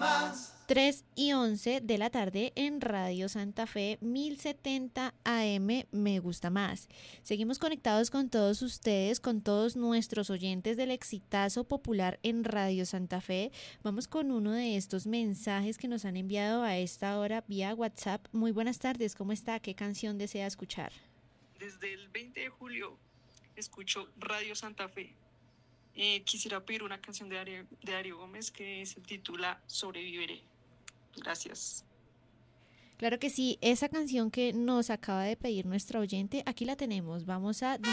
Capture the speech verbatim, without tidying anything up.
tres y once de la tarde en Radio Santa Fe mil setenta A M Me Gusta Más. Seguimos conectados con todos ustedes, con todos nuestros oyentes del exitazo popular en Radio Santa Fe. Vamos con uno de estos mensajes que nos han enviado a esta hora vía WhatsApp. Muy buenas tardes, ¿cómo está? ¿Qué canción desea escuchar? Desde el veinte de julio escucho Radio Santa Fe. Eh, quisiera pedir una canción de Darío, de Darío Gómez que se titula Sobreviviré. Gracias. Claro que sí, esa canción que nos acaba de pedir nuestra oyente, aquí la tenemos. Vamos a